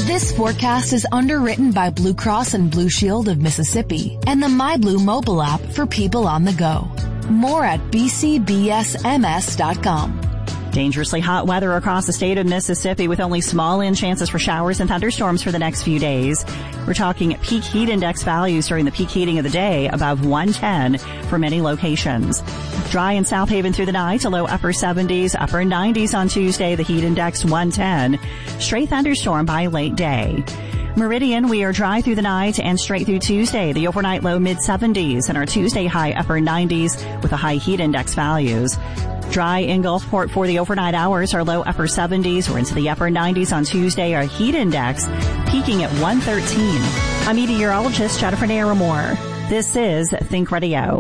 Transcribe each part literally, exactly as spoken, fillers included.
This forecast is underwritten by Blue Cross and Blue Shield of Mississippi and the MyBlue mobile app for people on the go. More at b c b s m s dot com. Dangerously hot weather across the state of Mississippi with only small in chances for showers and thunderstorms for the next few days. We're talking peak heat index values during the peak heating of the day above one ten for many locations. Dry in South Haven through the night, a low upper seventies, upper nineties on Tuesday, the heat index one ten. Straight thunderstorm by late day. Meridian, we are dry through the night and straight through Tuesday, the overnight low mid seventies and our Tuesday high upper nineties with a high heat index values. Dry in Gulfport for the overnight hours, our low upper seventies. We're into the upper nineties on Tuesday, our heat index peaking at one thirteen. I'm meteorologist Jennifer Naramore. This is Think Radio.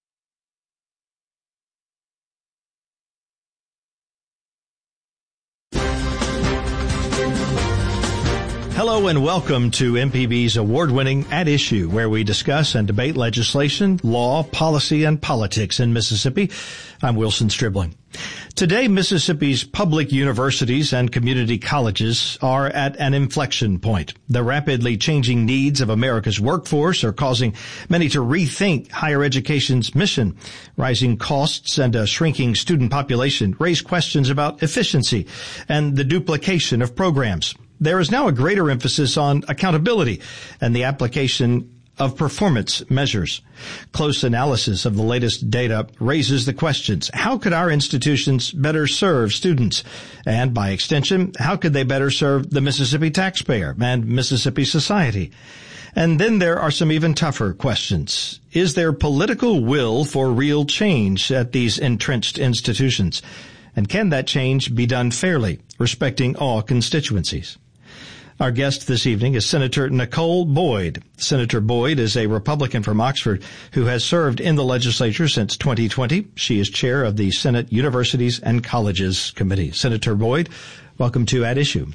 Hello and welcome to M P B's award-winning At Issue, where we discuss and debate legislation, law, policy, and politics in Mississippi. I'm Wilson Stribling. Today, Mississippi's public universities and community colleges are at an inflection point. The rapidly changing needs of America's workforce are causing many to rethink higher education's mission. Rising costs and a shrinking student population raise questions about efficiency and the duplication of programs. There is now a greater emphasis on accountability and the application of performance measures. Close analysis of the latest data raises the questions: how could our institutions better serve students? And by extension, how could they better serve the Mississippi taxpayer and Mississippi society? And then there are some even tougher questions. Is there political will for real change at these entrenched institutions? And can that change be done fairly, respecting all constituencies? Our guest this evening is Senator Nicole Boyd. Senator Boyd is a Republican from Oxford who has served in the legislature since twenty twenty. She is chair of the Senate Universities and Colleges Committee. Senator Boyd, welcome to At Issue.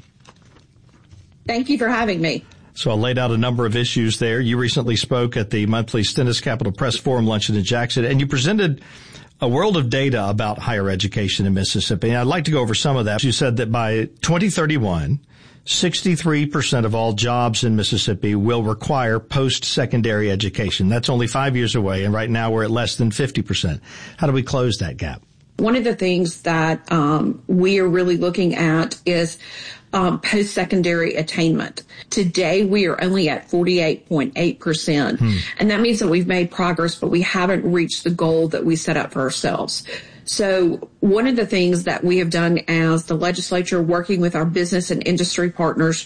Thank you for having me. So I laid out a number of issues there. You recently spoke at the monthly Stennis Capitol Press Forum luncheon in Jackson, and you presented a world of data about higher education in Mississippi. And I'd like to go over some of that. You said that by twenty thirty-one, sixty-three percent of all jobs in Mississippi will require post-secondary education. That's only five years away, and right now we're at less than fifty percent. How do we close that gap? One of the things that um, we are really looking at is um, post-secondary attainment. Today, we are only at forty-eight point eight percent, hmm. and that means that we've made progress, but we haven't reached the goal that we set up for ourselves. So one of the things that we have done as the legislature, working with our business and industry partners,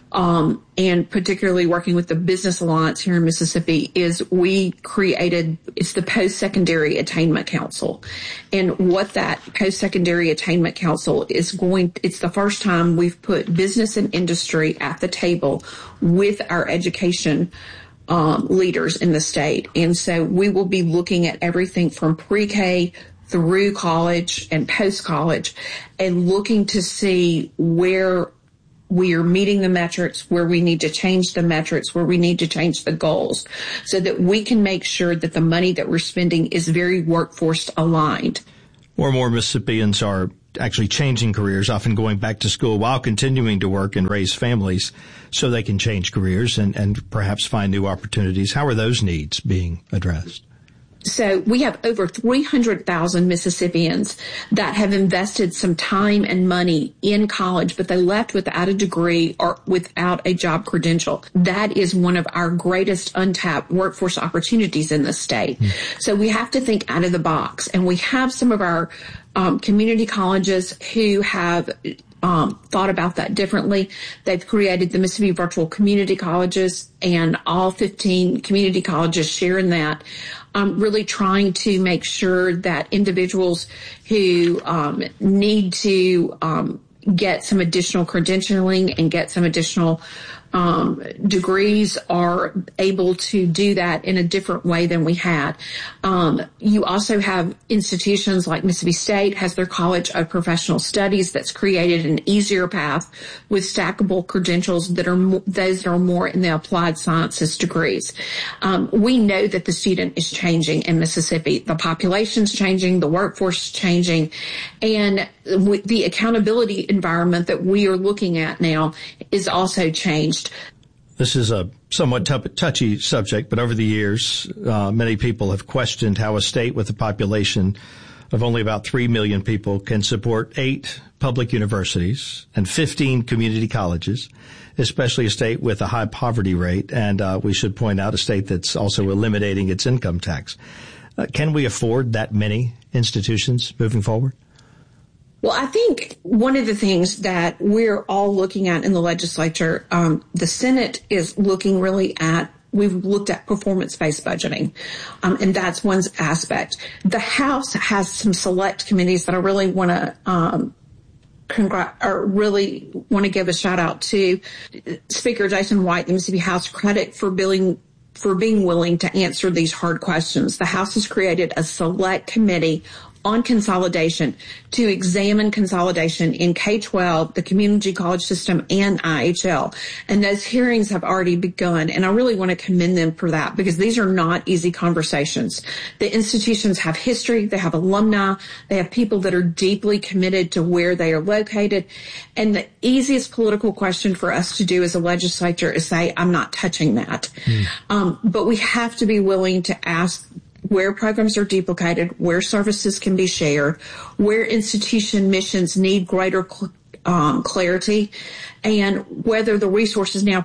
um, and particularly working with the Business Alliance here in Mississippi, is we created, it's the Post-Secondary Attainment Council. And what that Post-Secondary Attainment Council is going, it's the first time we've put business and industry at the table with our education um, leaders in the state. And so we will be looking at everything from pre-K through college and post-college and looking to see where we are meeting the metrics, where we need to change the metrics, where we need to change the goals, so that we can make sure that the money that we're spending is very workforce aligned. More and more Mississippians are actually changing careers, often going back to school while continuing to work and raise families so they can change careers and, and perhaps find new opportunities. How are those needs being addressed? So we have over three hundred thousand Mississippians that have invested some time and money in college, but they left without a degree or without a job credential. That is one of our greatest untapped workforce opportunities in the state. Mm. So we have to think out of the box. And we have some of our um, community colleges who have Um, thought about that differently. They've created the Mississippi Virtual Community Colleges, and all fifteen community colleges share in that, um, really trying to make sure that individuals who um, need to um, get some additional credentialing and get some additional um, degrees are able to do that in a different way than we had. Um, you also have institutions like Mississippi State has their College of Professional Studies that's created an easier path with stackable credentials that are mo- those that are more in the applied sciences degrees. Um, we know that the student is changing in Mississippi. The population's changing, the workforce is changing, and w- the accountability environment that we are looking at now is also changed. This is a somewhat t- touchy subject, but over the years, uh, many people have questioned how a state with a population of only about three million people can support eight public universities and fifteen community colleges, especially a state with a high poverty rate. And uh, we should point out a state that's also eliminating its income tax. Uh, can we afford that many institutions moving forward? Well, I think one of the things that we're all looking at in the legislature, um, the Senate is looking really at, we've looked at performance-based budgeting, um, and that's one aspect. The House has some select committees that I really want to um, congr- or really want to give a shout out to. Speaker Jason White, the Mississippi House, credit for billing for being willing to answer these hard questions. The House has created a select committee on consolidation to examine consolidation in K twelve, the community college system, and I H L. And those hearings have already begun. And I really want to commend them for that because these are not easy conversations. The institutions have history. They have alumni. They have people that are deeply committed to where they are located. And the easiest political question for us to do as a legislature is say, I'm not touching that. Mm. Um, but we have to be willing to ask where programs are duplicated, where services can be shared, where institution missions need greater cl- um, clarity, and whether the resources now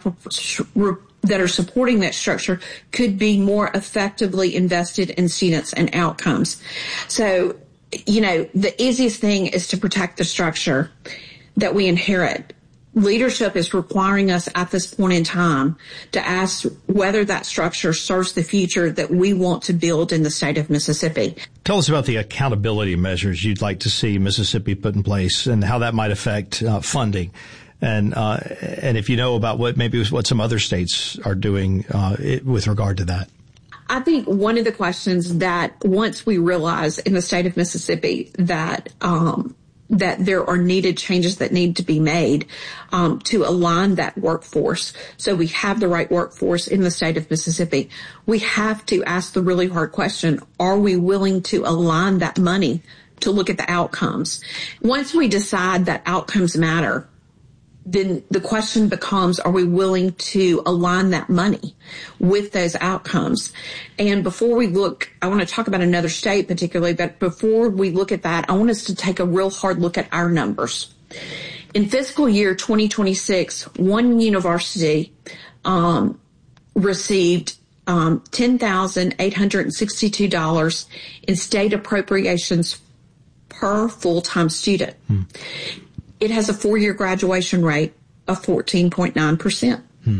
that are supporting that structure could be more effectively invested in students and outcomes. So, you know, the easiest thing is to protect the structure that we inherit. Leadership is requiring us at this point in time to ask whether that structure serves the future that we want to build in the state of Mississippi. Tell us about the accountability measures you'd like to see Mississippi put in place and how that might affect uh, funding. And uh, and if you know about what maybe what some other states are doing uh, it, with regard to that. I think one of the questions that once we realize in the state of Mississippi that um that there are needed changes that need to be made um, to align that workforce so we have the right workforce in the state of Mississippi. We have to ask the really hard question, are we willing to align that money to look at the outcomes? Once we decide that outcomes matter, then the question becomes, are we willing to align that money with those outcomes? And before we look, I want to talk about another state particularly, but before we look at that, I want us to take a real hard look at our numbers. In fiscal year twenty twenty-six, one university um, received um, ten thousand eight hundred sixty-two dollars in state appropriations per full-time student. Hmm. It has a four-year graduation rate of fourteen point nine percent. Hmm.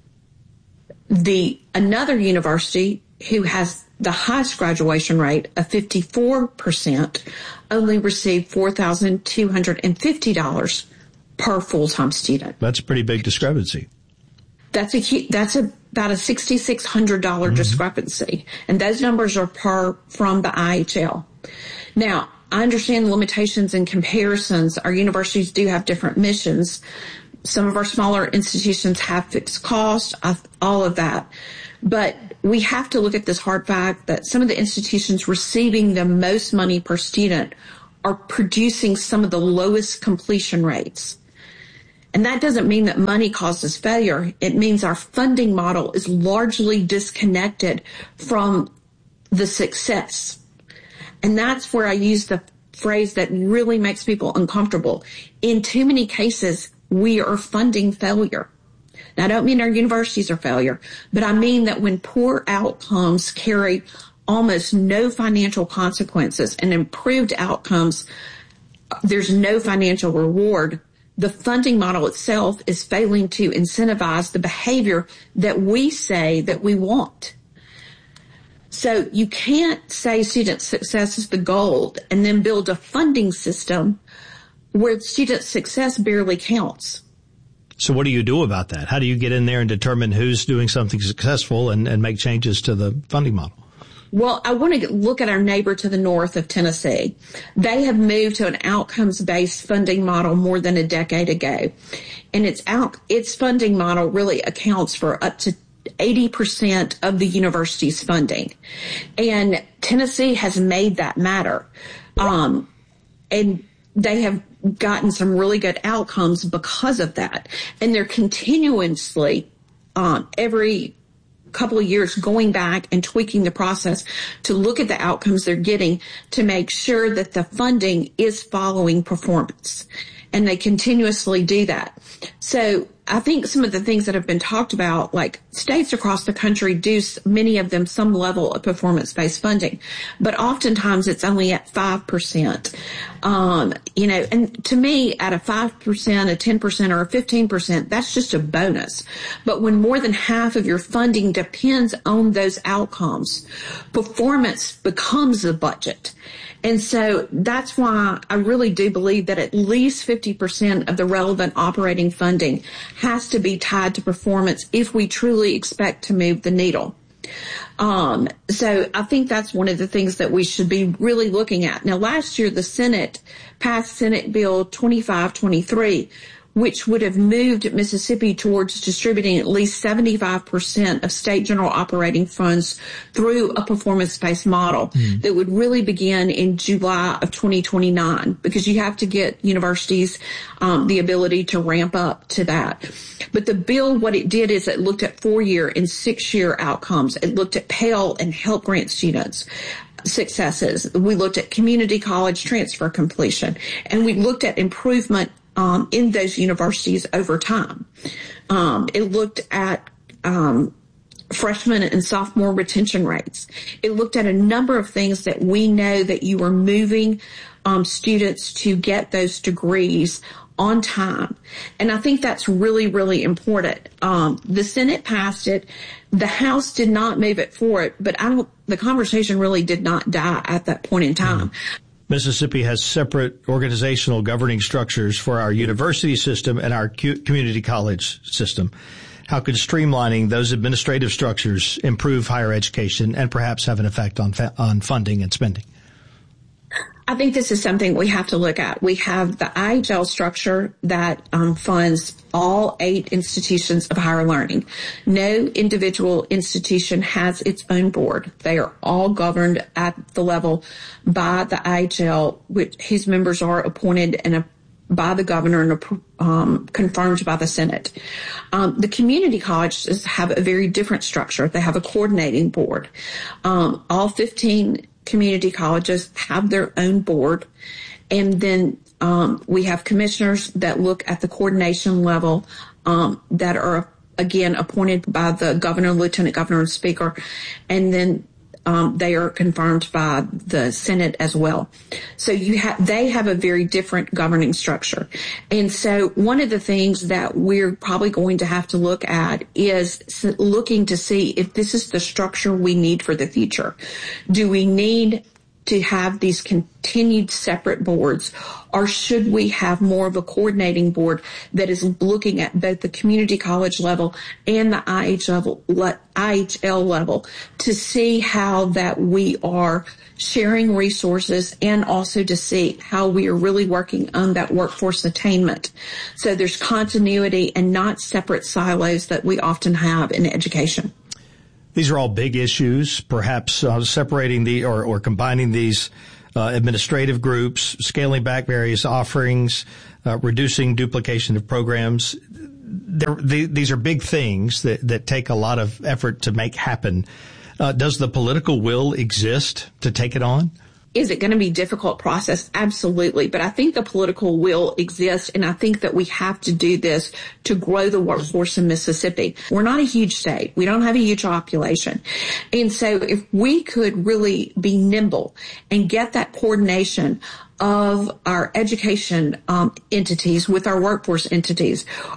The another university who has the highest graduation rate of fifty-four percent only received four thousand two hundred fifty dollars per full-time student. That's a pretty big discrepancy. That's a that's a, about a six thousand six hundred dollars mm-hmm. discrepancy, and those numbers are per from the I H L. Now, I understand the limitations and comparisons. Our universities do have different missions. Some of our smaller institutions have fixed costs, all of that. But we have to look at this hard fact that some of the institutions receiving the most money per student are producing some of the lowest completion rates. And that doesn't mean that money causes failure. It means our funding model is largely disconnected from the success. And that's where I use the phrase that really makes people uncomfortable. In too many cases, we are funding failure. Now, I don't mean our universities are failure, but I mean that when poor outcomes carry almost no financial consequences and improved outcomes, there's no financial reward. The funding model itself is failing to incentivize the behavior that we say that we want. So you can't say student success is the goal and then build a funding system where student success barely counts. So what do you do about that? How do you get in there and determine who's doing something successful and, and make changes to the funding model? Well, I want to look at our neighbor to the north of Tennessee. They have moved to an outcomes-based funding model more than a decade ago. And its out, its funding model really accounts for up to eighty percent of the university's funding. And Tennessee has made that matter. Um, and they have gotten some really good outcomes because of that. And they're continuously, um, every couple of years going back and tweaking the process to look at the outcomes they're getting to make sure that the funding is following performance. And they continuously do that. So I think some of the things that have been talked about, like states across the country do, many of them, some level of performance-based funding, but oftentimes it's only at five percent. Um, you know, and to me, at a five percent, a ten percent, or a fifteen percent, that's just a bonus. But when more than half of your funding depends on those outcomes, performance becomes the budget. And so that's why I really do believe that at least fifty percent of the relevant operating funding has to be tied to performance if we truly expect to move the needle. Um, so I think that's one of the things that we should be really looking at. Now, last year, the Senate passed Senate Bill twenty-five twenty-three, which would have moved Mississippi towards distributing at least seventy-five percent of state general operating funds through a performance-based model mm. that would really begin in July of twenty twenty-nine, because you have to get universities um, the ability to ramp up to that. But the bill, what it did is it looked at four-year and six-year outcomes. It looked at Pell and Help Grant students successes. We looked at community college transfer completion, and we looked at improvement Um, in those universities over time. Um, it looked at um, freshman and sophomore retention rates. It looked at a number of things that we know that you are moving um, students to get those degrees on time. And I think that's really, really important. Um, the Senate passed it. The House did not move it forward, but I don't, the conversation really did not die at that point in time. Mm-hmm. Mississippi has separate organizational governing structures for our university system and our community college system. How could streamlining those administrative structures improve higher education and perhaps have an effect on fa- on funding and spending? I think this is something we have to look at. We have the I H L structure that um, funds all eight institutions of higher learning. No individual institution has its own board. They are all governed at the level by the I H L, which whose members are appointed and a, by the governor and um, confirmed by the Senate. Um, the community colleges have a very different structure. They have a coordinating board. Um, all fifteen community colleges have their own board, and then um, we have commissioners that look at the coordination level um, that are again appointed by the governor, lieutenant governor, and speaker, and then um, they are confirmed by the Senate as well. So you have they have a very different governing structure, and so one of the things that we're probably going to have to look at is looking to see if this is the structure we need for the future. Do we need to have these continued separate boards, or should we have more of a coordinating board that is looking at both the community college level and the I H L level, I H L level to see how that we are sharing resources and also to see how we are really working on that workforce attainment. So there's continuity and not separate silos that we often have in education. These are all big issues, perhaps uh, separating the or, or combining these uh, administrative groups, scaling back various offerings, uh, reducing duplication of programs. They, these are big things that, that take a lot of effort to make happen. Uh, does the political will exist to take it on? Is it going to be a difficult process? Absolutely. But I think the political will exists, and I think that we have to do this to grow the workforce in Mississippi. We're not a huge state. We don't have a huge population. And so if we could really be nimble and get that coordination of our education um, entities with our workforce entities,